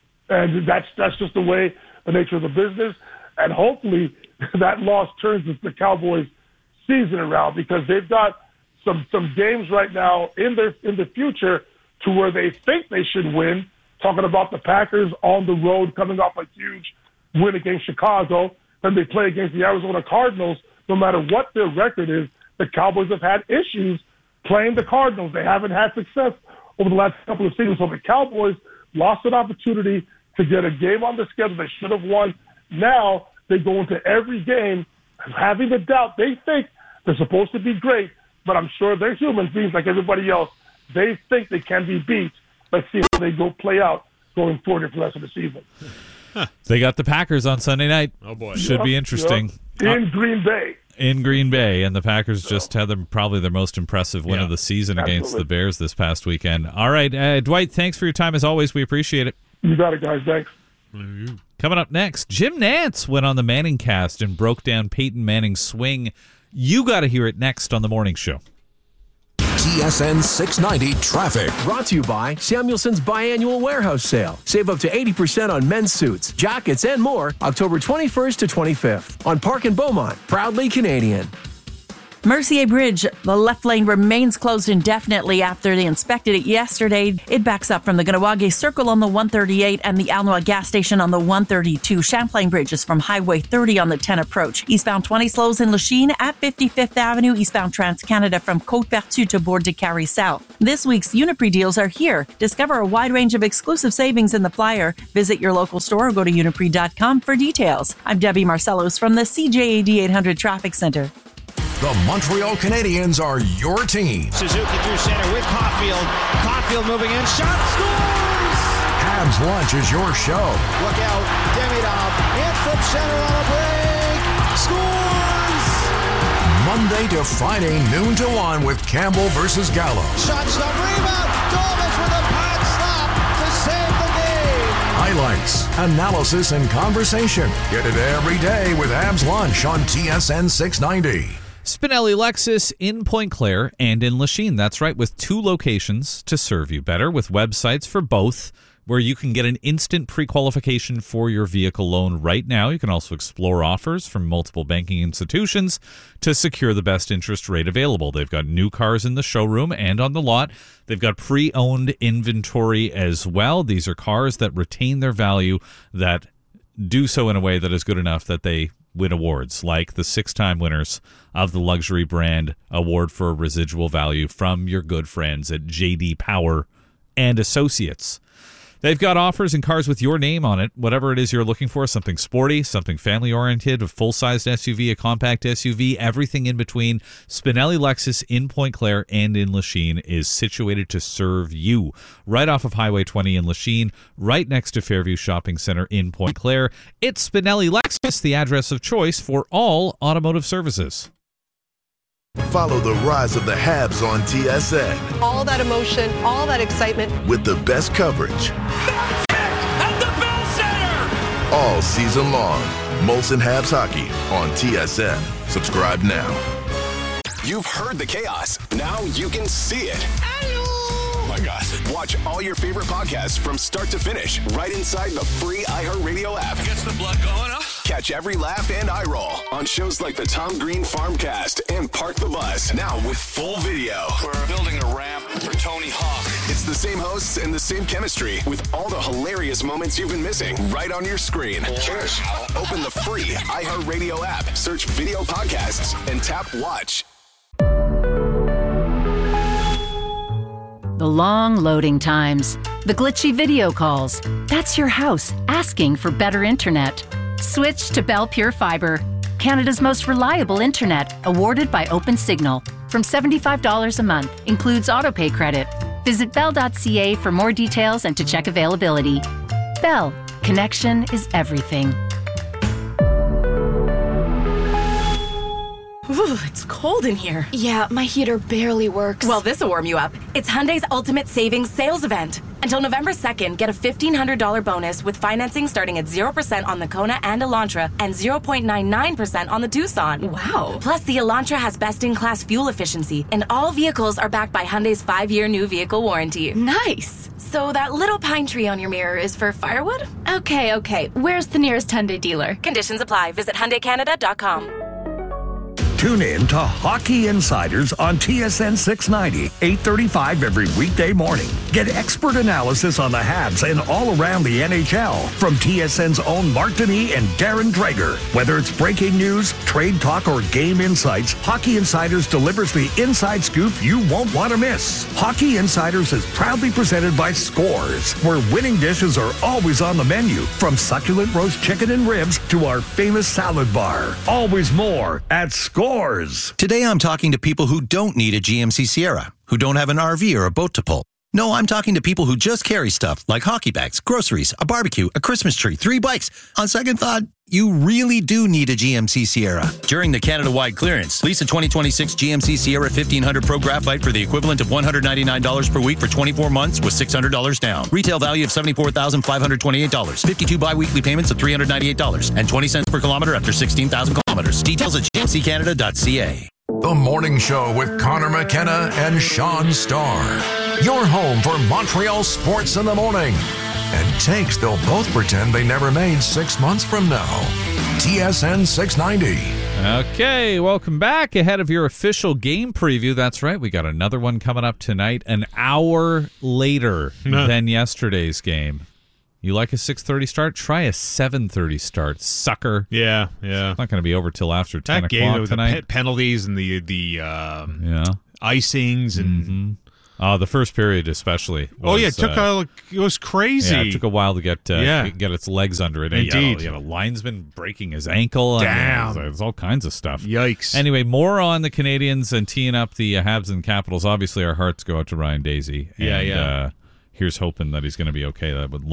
And that's that's just the way, the nature of the business. And hopefully that loss turns the Cowboys' season around, because they've got some some games right now in their in the future to where they think they should win. Talking about the Packers on the road coming off a huge win against Chicago. Then they play against the Arizona Cardinals. No matter what their record is, the Cowboys have had issues playing the Cardinals. They haven't had success over the last couple of seasons. So the Cowboys lost an opportunity to get a game on the schedule they should have won. Now they go into every game having the doubt. They think they're supposed to be great, but I'm sure they're human beings like everybody else. They think they can be beat. Let's see how they go play out going forward for the rest of the season. They got the Packers on Sunday night. Oh, boy. Should be Yep, interesting. yep. In Green Bay. In Green Bay, and the Packers just had them probably their most impressive win Yeah. of the season against Absolutely. the Bears this past weekend. All right, uh, Dwight, thanks for your time as always. We appreciate it. You got it, guys. Thanks. Coming up next, Jim Nantz went on the Manning cast and broke down Peyton Manning's swing. You got to hear it next on the morning show. T S N six ninety traffic. Brought to you by Samuelson's Biannual Warehouse Sale. Save up to eighty percent on men's suits, jackets, and more October twenty-first to twenty-fifth on Park and Beaumont. Proudly Canadian. Mercier Bridge, the left lane remains closed indefinitely after they inspected it yesterday. It backs up from the Ganawage Circle on the one thirty-eight and the Alnoa gas station on the one thirty-two. Champlain Bridge is from Highway thirty on the ten approach. Eastbound twenty slows in Lachine at fifty-fifth Avenue. Eastbound Trans-Canada from Côte-Vertu to Bord-de-Carry South. This week's Uniprix deals are here. Discover a wide range of exclusive savings in the flyer. Visit your local store or go to uniprix dot com for details. I'm Debbie Marcellos from the C J A D eight hundred Traffic Center. The Montreal Canadiens are your team. Suzuki through center with Caulfield. Caulfield moving in. Shot, scores! Habs Lunch is your show. Look out. Demidov in from center on a break. Scores! Monday to Friday, noon to one with Campbell versus Gallo. Shot, stop, rebound. Dolmas with a pad stop to save the day. Highlights, analysis, and conversation. Get it every day with Habs Lunch on T S N six ninety. Spinelli Lexus in Point Claire and in Lachine. That's right, with two locations to serve you better, with websites for both, where you can get an instant pre-qualification for your vehicle loan right now. You can also explore offers from multiple banking institutions to secure the best interest rate available. They've got new cars in the showroom and on the lot. They've got pre-owned inventory as well. These are cars that retain their value, that do so in a way that is good enough that they win awards, like the six-time winners of the Luxury Brand Award for Residual Value from your good friends at J D Power and Associates. They've got offers and cars with your name on it, whatever it is you're looking for, something sporty, something family-oriented, a full-sized S U V, a compact S U V, everything in between. Spinelli Lexus in Point Claire and in Lachine is situated to serve you. Right off of Highway twenty in Lachine, right next to Fairview Shopping Center in Point Claire. It's Spinelli Lexus, the address of choice for all automotive services. Follow the rise of the Habs on T S N. All that emotion, all that excitement. With the best coverage. At the Bell Center! All season long. Molson Habs Hockey on T S N. Subscribe now. You've heard the chaos. Now you can see it. Oh my God. Watch all your favorite podcasts from start to finish right inside the free iHeartRadio app. Gets the blood going, huh? Catch every laugh and eye roll on shows like the Tom Green Farmcast and Park the Bus. Now with full video. We're building a ramp for Tony Hawk. It's the same hosts and the same chemistry with all the hilarious moments you've been missing right on your screen. Cheers. Open the free iHeartRadio app, search video podcasts, and tap watch. The long loading times, the glitchy video calls. That's your house asking for better internet. Switch to Bell Pure Fiber, Canada's most reliable internet, awarded by OpenSignal. From seventy-five dollars a month, includes autopay credit. Visit bell dot c a for more details and to check availability. Bell, connection is everything. Ooh, it's cold in here. Yeah, my heater barely works. Well, this'll warm you up. It's Hyundai's Ultimate Savings Sales Event. Until November second, get a fifteen hundred dollars bonus with financing starting at zero percent on the Kona and Elantra and zero point nine nine percent on the Tucson. Wow. Plus, the Elantra has best-in-class fuel efficiency, and all vehicles are backed by Hyundai's five-year new vehicle warranty. Nice. So that little pine tree on your mirror is for firewood? Okay, okay. Where's the nearest Hyundai dealer? Conditions apply. Visit Hyundai Canada dot com. Tune in to Hockey Insiders on T S N six ninety, eight thirty-five every weekday morning. Get expert analysis on the Habs and all around the N H L from T S N's own Mark Denis and Darren Dreger. Whether it's breaking news, trade talk, or game insights, Hockey Insiders delivers the inside scoop you won't want to miss. Hockey Insiders is proudly presented by Scores, where winning dishes are always on the menu, from succulent roast chicken and ribs to our famous salad bar. Always more at Scores. Today I'm talking to people who don't need a G M C Sierra, who don't have an R V or a boat to pull. No, I'm talking to people who just carry stuff like hockey bags, groceries, a barbecue, a Christmas tree, three bikes. On second thought, you really do need a G M C Sierra. During the Canada-wide clearance, lease a twenty twenty-six G M C Sierra fifteen hundred Pro Graphite for the equivalent of one hundred ninety-nine dollars per week for twenty-four months with six hundred dollars down. Retail value of seventy-four thousand five hundred twenty-eight dollars. fifty-two bi-weekly payments of three hundred ninety-eight dollars and twenty cents per kilometer after sixteen thousand kilometers. Details at g m c canada dot c a. The Morning Show with Connor McKenna and Sean Starr. Your home for Montreal sports in the morning. And takes they'll both pretend they never made six months from now. T S N six ninety. Okay, welcome back. Ahead of your official game preview, that's right, we got another one coming up tonight, an hour later than yesterday's game. You like a six thirty start? Try a seven thirty start, sucker. Yeah, yeah. It's not going to be over till after ten that game, o'clock with tonight. The pe- penalties and the the um, yeah. icings and. Mm-hmm. Uh, the first period especially. Was, oh yeah, it took uh, a, it was crazy. Yeah, it took a while to get uh, yeah. get its legs under it. Indeed, you had a, you had a linesman breaking his ankle. Damn, and there's all kinds of stuff. Yikes. Anyway, more on the Canadians and teeing up the uh, Habs and Capitals. Obviously, our hearts go out to Ryan Daisy. Yeah, and, yeah. Uh, here's hoping that he's going to be okay. That would.